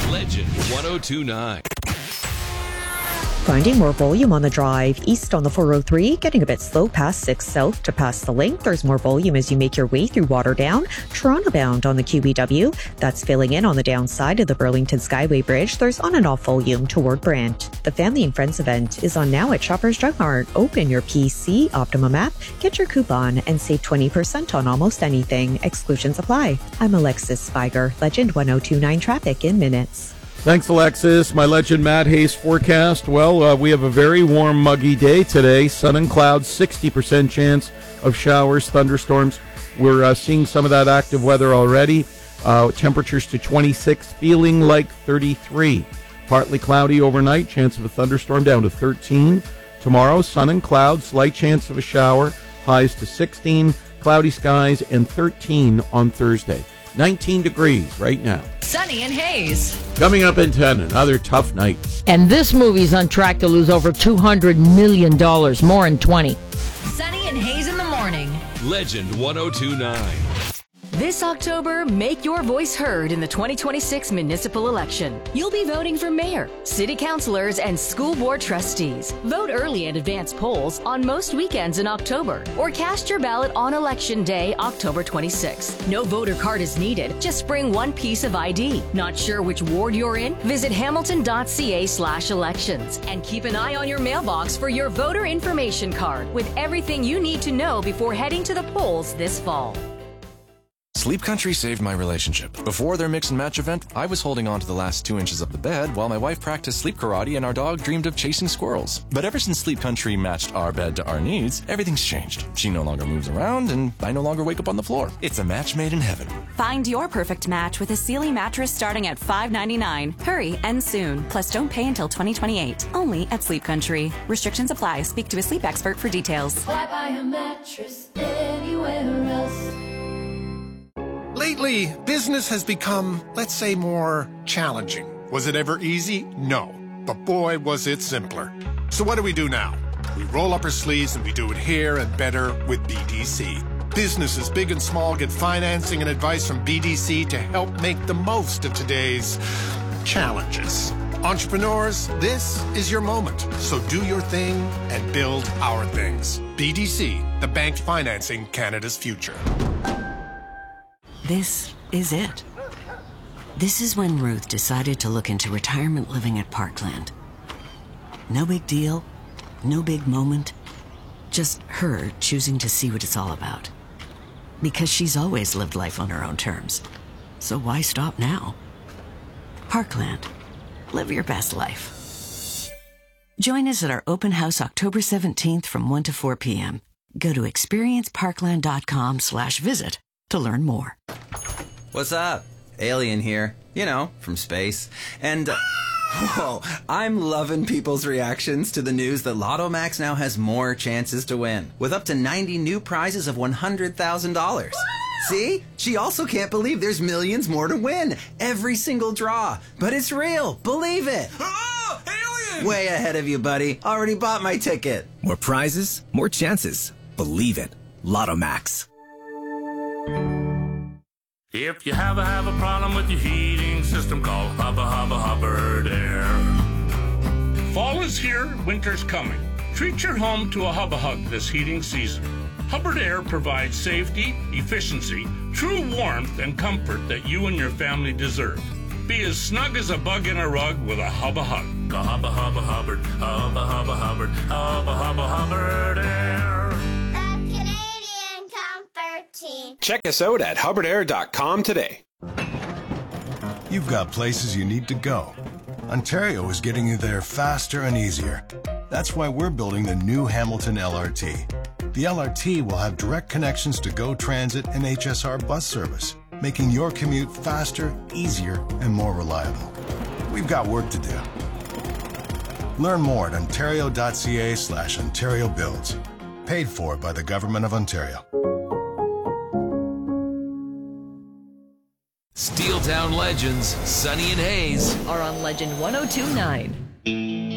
Legend 1029. Finding more volume on the drive. East on the 403, getting a bit slow past 6 South to past the Link. There's more volume as you make your way through Waterdown. Toronto bound on the QEW. That's filling in on the downside of the Burlington Skyway Bridge. There's on and off volume toward Brant. The Family and Friends event is on now at Shoppers Drug Mart. Open your PC Optimum app, get your coupon, and save 20% on almost anything. Exclusions apply. I'm Alexis Spiger. Legend 1029 traffic in minutes. Thanks, Alexis. My Legend Matt Hayes forecast. Well, we have a very warm, muggy day today. Sun and clouds, 60% chance of showers, thunderstorms. We're seeing some of that active weather already. Temperatures to 26, feeling like 33. Partly cloudy overnight, chance of a thunderstorm down to 13. Tomorrow, sun and clouds, slight chance of a shower, highs to 16, cloudy skies, and 13 on Thursday. 19 degrees right now. Sunny and Hayes. Coming up in 10, another tough night. And this movie's on track to lose over $200 million, more in 20. Sunny and Hayes in the morning. Legend 1029. This October, make your voice heard in the 2026 municipal election. You'll be voting for mayor, city councilors, and school board trustees. Vote early at advance polls on most weekends in October, or cast your ballot on Election Day, October 26th. No voter card is needed. Just bring one piece of ID. Not sure which ward you're in? Visit hamilton.ca/elections and keep an eye on your mailbox for your voter information card with everything you need to know before heading to the polls this fall. Sleep Country saved my relationship. Before their mix and match event, I was holding on to the last 2 inches of the bed while my wife practiced sleep karate and our dog dreamed of chasing squirrels. But ever since Sleep Country matched our bed to our needs, everything's changed. She no longer moves around and I no longer wake up on the floor. It's a match made in heaven. Find your perfect match with a Sealy mattress starting at $599. Hurry, and soon. Plus, don't pay until 2028. Only at Sleep Country. Restrictions apply. Speak to a sleep expert for details. Why buy a mattress anywhere else? Lately, business has become, let's say, more challenging. Was it ever easy? No. But boy, was it simpler. So what do we do now? We roll up our sleeves and we do it here and better with BDC. Businesses big and small get financing and advice from BDC to help make the most of today's challenges. Entrepreneurs, this is your moment. So do your thing and build our things. BDC, the bank financing Canada's future. This is it. This is when Ruth decided to look into retirement living at Parkland. No big deal, no big moment, just her choosing to see what it's all about. Because she's always lived life on her own terms. So why stop now? Parkland. Live your best life. Join us at our open house October 17th from 1 to 4 p.m. Go to experienceparkland.com/visit to learn more. What's up? Alien here. You know, from space. And, whoa, I'm loving people's reactions to the news that Lotto Max now has more chances to win, with up to 90 new prizes of $100,000. See? She also can't believe there's millions more to win. Every single draw. But it's real. Believe it. Oh, alien! Way ahead of you, buddy. Already bought my ticket. More prizes, more chances. Believe it. Lotto Max. If you have a problem with your heating system, call Hubbard Air. Fall is here, winter's coming. Treat your home to a Hub this heating season. Hubbard Air provides safety, efficiency, true warmth, and comfort that you and your family deserve. Be as snug as a bug in a rug with a Hubbard. Hubbard Air. Check us out at hubbardair.com today. You've got places you need to go. Ontario is getting you there faster and easier. That's why we're building the new Hamilton LRT. The LRT will have direct connections to GO Transit and HSR bus service, making your commute faster, easier, and more reliable. We've got work to do. Learn more at ontario.ca/Ontario Builds. Paid for by the Government of Ontario. Steeltown Legends, Sunny and Hayes are on Legend 1029.